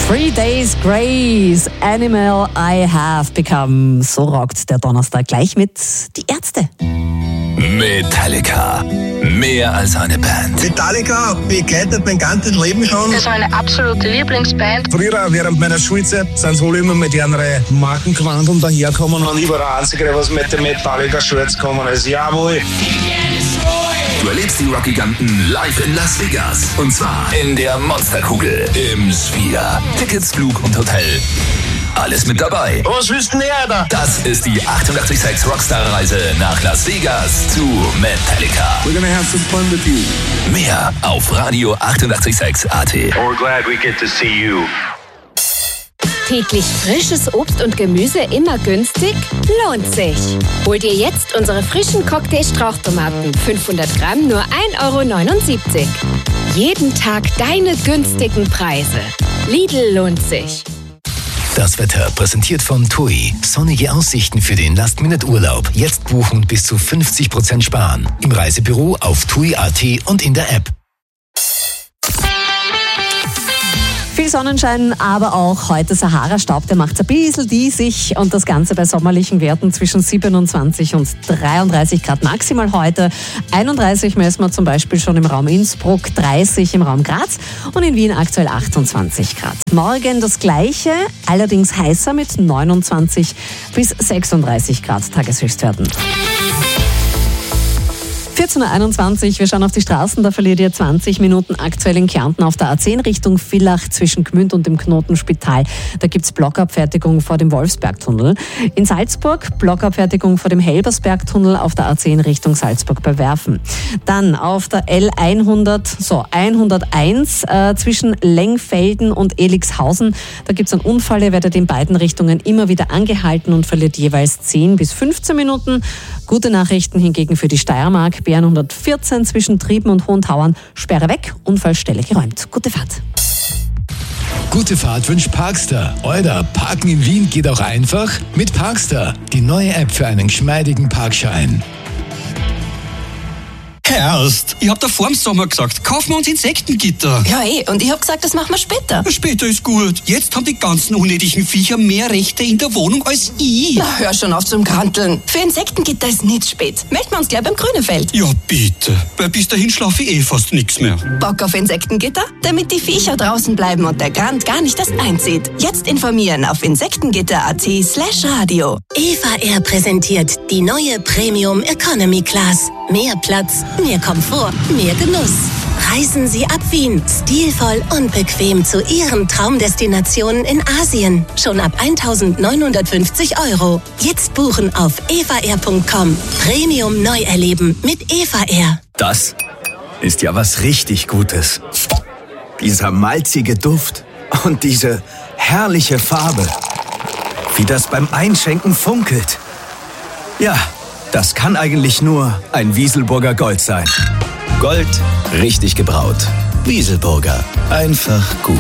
3 Days Grace, Animal I Have Become. So rockt der Donnerstag gleich mit Die Ärzte. Metallica. Mehr als eine Band. Metallica begleitet mein ganzes Leben schon. Das ist meine absolute Lieblingsband. Früher, während meiner Schulzeit, sind sie alle immer mit ihren Markenquandeln daherkommen und ich war der Einzige, was mit dem Metallica-Shirts gekommen ist. Jawohl. Du erlebst die Rock-Giganten live in Las Vegas. Und zwar in der Monsterkugel im Sphere. Tickets, Flug und Hotel. Alles mit dabei. Was willst du denn her, Das ist die 886 Rockstar-Reise nach Las Vegas zu Metallica. We're gonna have some fun with you. Mehr auf Radio 886 AT. We're glad we get to see you. Täglich frisches Obst und Gemüse immer günstig? Lohnt sich. Hol dir jetzt unsere frischen Cocktail-Strauchtomaten. 500 Gramm nur 1,79 €. Jeden Tag deine günstigen Preise. Lidl lohnt sich. Das Wetter präsentiert von TUI. Sonnige Aussichten für den Last-Minute-Urlaub. Jetzt buchen und bis zu 50% sparen. Im Reisebüro auf TUI.at und in der App. Viel Sonnenschein, aber auch heute Sahara-Staub, der macht es ein bisschen diesig und das Ganze bei sommerlichen Werten zwischen 27 und 33 Grad maximal heute. 31 messen wir zum Beispiel schon im Raum Innsbruck, 30 im Raum Graz und in Wien aktuell 28 Grad. Morgen das Gleiche, allerdings heißer mit 29 bis 36 Grad Tageshöchstwerten. 14.21 Uhr, wir schauen auf die Straßen, da verliert ihr 20 Minuten aktuell in Kärnten auf der A10 Richtung Villach zwischen Gmünd und dem Knotenspital. Da gibt es Blockabfertigung vor dem Wolfsbergtunnel. In Salzburg Blockabfertigung vor dem Helbersbergtunnel auf der A10 Richtung Salzburg bei Werfen. Dann auf der L101 zwischen Lengfelden und Elixhausen. Da gibt es einen Unfall, ihr werdet in beiden Richtungen immer wieder angehalten und verliert jeweils 10 bis 15 Minuten. Gute Nachrichten hingegen für die Steiermark. B114 zwischen Trieben und Hohentauern. Sperre weg, Unfallstelle geräumt. Gute Fahrt. Gute Fahrt wünscht Parkster. Oder Parken in Wien geht auch einfach mit Parkster. Die neue App für einen geschmeidigen Parkschein. Erst, ich hab da vorm Sommer gesagt, kaufen wir uns Insektengitter. Ja, und ich hab gesagt, das machen wir später. Später ist gut. Jetzt haben die ganzen unnötigen Viecher mehr Rechte in der Wohnung als ich. Na, hör schon auf zum Kranteln. Für Insektengitter ist nicht spät. Melden wir uns gleich beim Grünefeld. Ja, bitte. Weil bis dahin schlafe ich fast nichts mehr. Bock auf Insektengitter? Damit die Viecher draußen bleiben und der Grant gar nicht erst einzieht. Jetzt informieren auf insektengitter.at/radio. Eva Air präsentiert die neue Premium Economy Class. Mehr Platz, mehr Komfort, mehr Genuss. Reisen Sie ab Wien, stilvoll und bequem zu Ihren Traumdestinationen in Asien. Schon ab 1.950 €. Jetzt buchen auf evaair.com. Premium neu erleben mit Eva Air. Das ist ja was richtig Gutes. Dieser malzige Duft und diese herrliche Farbe. Wie das beim Einschenken funkelt. Ja, das kann eigentlich nur ein Wieselburger Gold sein. Gold, richtig gebraut. Wieselburger. Einfach gut.